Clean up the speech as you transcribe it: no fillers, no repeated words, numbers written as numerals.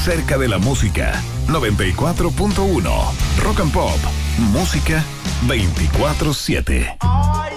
cerca de la música. 94.1 Rock and Pop. Música 24/7.